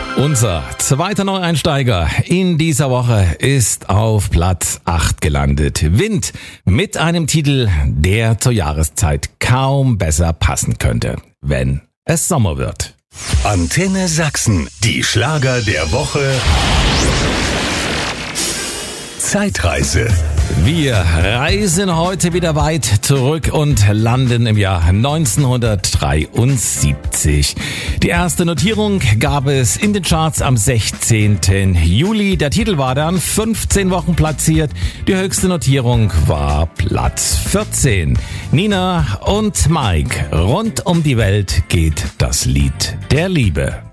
Unser zweiter Neueinsteiger in dieser Woche ist auf Platz 8 gelandet. Wind mit einem Titel, der zur Jahreszeit kaum besser passen könnte, wenn es Sommer wird. Antenne Sachsen, die Schlager der Woche. Zeitreise. Wir reisen heute wieder weit zurück und landen im Jahr 1973. Die erste Notierung gab es in den Charts am 16. Juli. Der Titel war dann 15 Wochen platziert. Die höchste Notierung war Platz 14. Nina und Mike, rund um die Welt geht das Lied der Liebe.